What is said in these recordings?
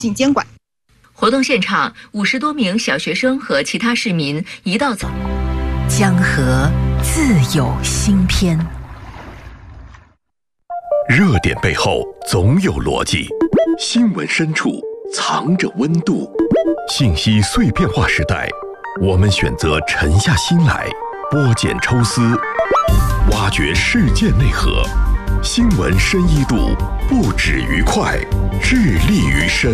进监管。 活动现场，50多名小学生和其他市民一道走。 江河自有新篇。 热点背后总有逻辑，新闻深处藏着温度。信息碎片化时代，我们选择沉下心来，剥茧抽丝，挖掘事件内核。新闻深一度，不止于快，致力于深。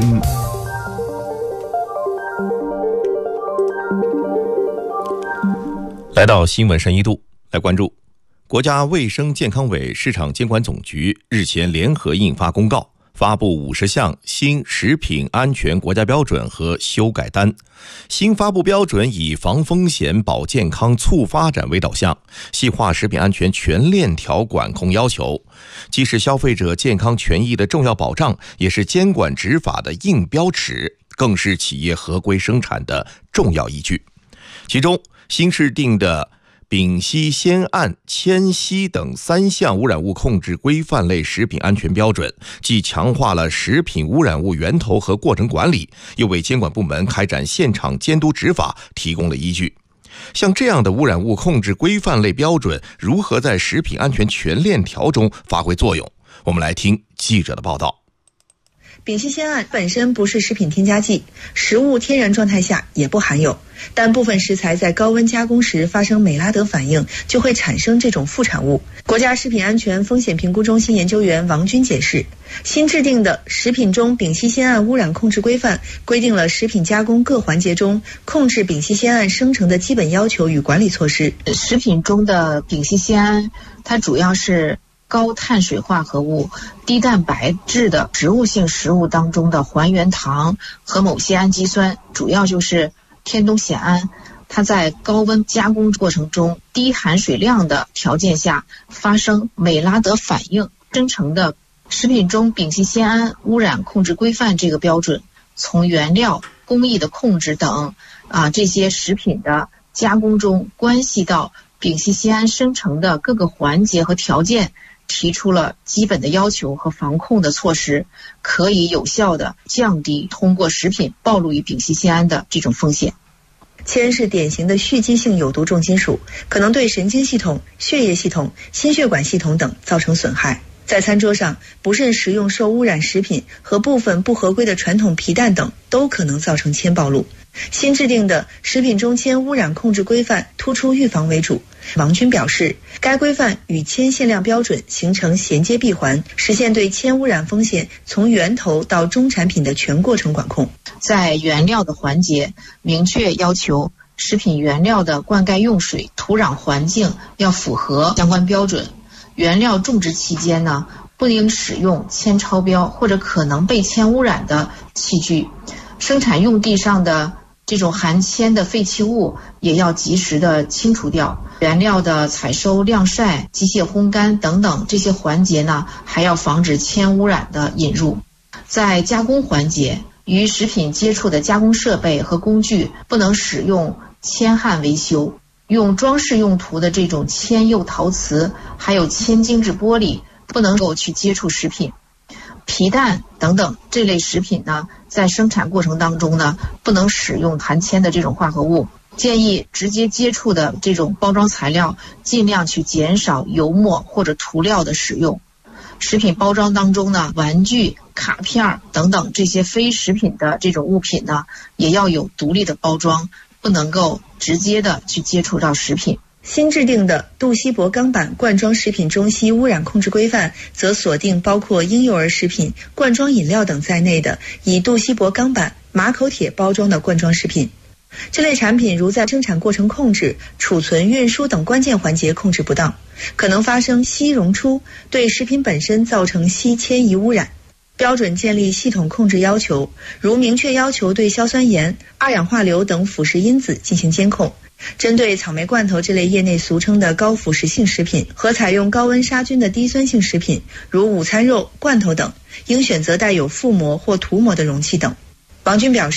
来到新闻深一度，来关注国家卫生健康委市场监管总局日前联合印发公告，发布50项新食品安全国家标准和修改单。新发布标准以防风险、保健康、促发展为导向，细化食品安全全链条管控要求，既是消费者健康权益的重要保障，也是监管执法的硬标尺，更是企业合规生产的重要依据。其中新制定的丙烯酰胺、铅烯等3项污染物控制规范类食品安全标准，既强化了食品污染物源头和过程管理，又为监管部门开展现场监督执法提供了依据。像这样的污染物控制规范类标准如何在食品安全全链条中发挥作用？我们来听记者的报道。 丙烯酰胺本身不是食品添加剂，食物天然状态下也不含有，但部分食材在高温加工时发生美拉德反应，就会产生这种副产物。国家食品安全风险评估中心研究员王军解释，新制定的食品中丙烯酰胺污染控制规范规定了食品加工各环节中控制丙烯酰胺生成的基本要求与管理措施。 食品中的丙烯酰胺，它主要是高碳水化合物、低蛋白质的植物性食物当中的还原糖和某些氨基酸，主要就是天冬酰胺，它在高温加工过程中低含水量的条件下发生美拉德反应生成的。食品中丙烯酰胺污染控制规范这个标准，从原料、工艺的控制等这些食品的加工中关系到丙烯酰胺生成的各个环节和条件，提出了基本的要求和防控的措施，可以有效地降低通过食品暴露于丙烯酰胺的这种风险。 铅是典型的蓄积性有毒重金属，可能对神经系统、血液系统、心血管系统等造成损害。在餐桌上，不慎食用受污染食品和部分不合规的传统皮蛋等，都可能造成铅暴露。新制定的食品中铅污染控制规范突出预防为主。王军表示，该规范与铅限量标准形成衔接闭环，实现对铅污染风险从源头到终产品的全过程管控。 在原料的环节，明确要求食品原料的灌溉用水、土壤环境要符合相关标准。原料种植期间呢，不应使用铅超标或者可能被铅污染的器具。生产用地上的这种含铅的废弃物也要及时的清除掉。原料的采收、晾晒、机械烘干等等这些环节呢，还要防止铅污染的引入。在加工环节，与食品接触的加工设备和工具不能使用铅焊维修，用装饰用途的这种铅釉陶瓷还有铅精制玻璃不能够去接触食品。皮蛋等等这类食品呢，在生产过程当中呢，不能使用含铅的这种化合物。建议直接接触的这种包装材料尽量去减少油墨或者涂料的使用。食品包装当中呢，玩具、卡片等等这些非食品的这种物品呢，也要有独立的包装，不能够直接的去接触到食品。 新制定的杜锡箔钢板罐装食品中烯污染控制规范则锁定包括婴幼儿食品、罐装饮料等在内的以杜锡箔钢板、马口铁包装的罐装食品。这类产品如在生产过程控制、储存、运输等关键环节控制不当，可能发生烯溶出，对食品本身造成烯铅仪污染。标准建立系统控制要求，如明确要求对硝酸盐、二氧化硫等腐蚀因子进行监控。针对草莓罐头这类业内俗称的高腐蚀性食品和采用高温杀菌的低酸性食品，如午餐肉、罐头等，应选择带有覆膜或涂膜的容器等。王军表示，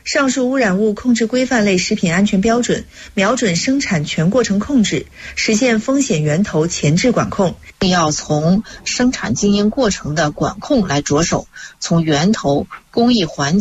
上述污染物控制规范类食品安全标准瞄准生产全过程控制，实现风险源头前置管控。 要从生产经营过程的管控来着手，从源头、工艺环节